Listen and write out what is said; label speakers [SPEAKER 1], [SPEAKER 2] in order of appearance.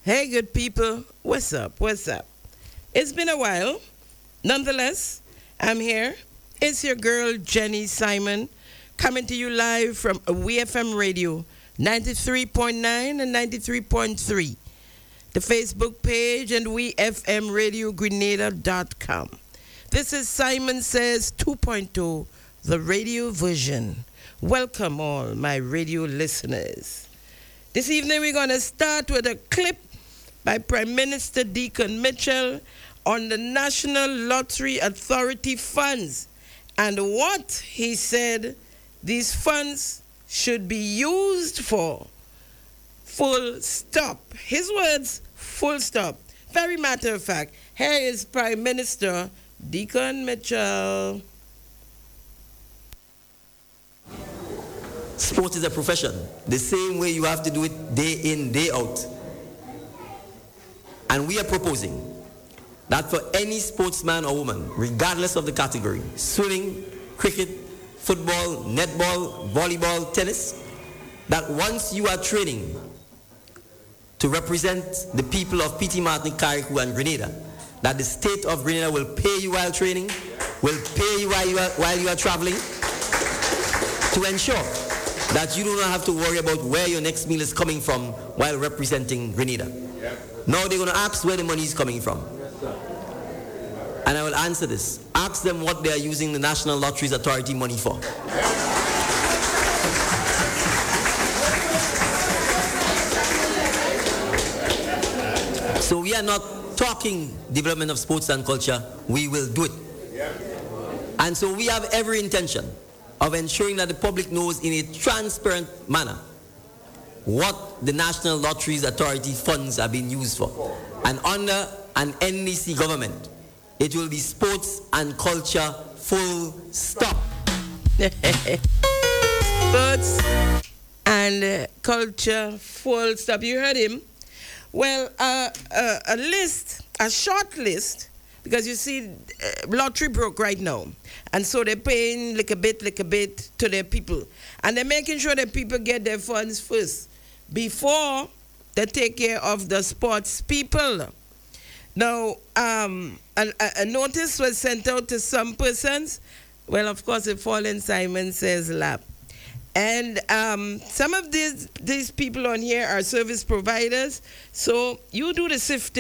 [SPEAKER 1] Hey, good people. What's up? What's up? It's been a while. Nonetheless, I'm here. It's your girl, Jenny Simon, coming to you live from WeFM Radio 93.9 and 93.3. The Facebook page and WeFMRadioGrenada.com. This is Simon Says 2.0, the radio version. Welcome all my radio listeners. This evening we're going to start with a clip by Prime Minister Deacon Mitchell on the National Lottery Authority funds and what he said these funds should be used for. Full stop. His words, full stop. Very matter of fact. Here is Prime Minister Deacon Mitchell.
[SPEAKER 2] Sport is a profession. The same way you have to do it day in, day out. And we are proposing that for any sportsman or woman, regardless of the category, swimming, cricket, football, netball, volleyball, tennis, that once you are training to represent the people of P.T. Martin, Carriacou, and Grenada, that the state of Grenada will pay you while training, will pay you while you are traveling, to ensure that you do not have to worry about where your next meal is coming from while representing Grenada. Now they're going to ask where the money is coming from. And I will answer this. Ask them what they are using the National Lotteries Authority money for. So we are not talking development of sports and culture. We will do it. And so we have every intention of ensuring that the public knows in a transparent manner what the National Lotteries Authority funds are being used for. And under an NDC government, it will be sports and culture full stop.
[SPEAKER 1] Sports and culture full stop. You heard him. Well, a short list, because you see, lottery broke right now. And so they're paying like a bit to their people. And they're making sure that people get their funds first before they take care of the sports people. Now, a notice was sent out to some persons. Well, of course, it fall in Simon Says lap. And some of these people on here are service providers. So you do the sifting.